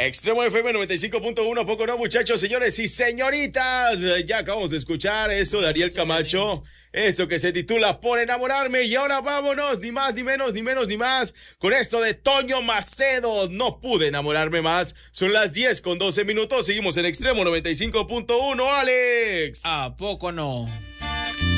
Extremo FM 95.1, poco no, muchachos, señores y señoritas. Ya acabamos de escuchar eso de Ariel Camacho. Esto que se titula Por enamorarme. Y ahora vámonos, ni más, ni menos, ni menos, ni más, con esto de Toño Macedo. No pude enamorarme más. Son las 10:12. Seguimos en Extremo 95.1, Alex. ¿A poco no?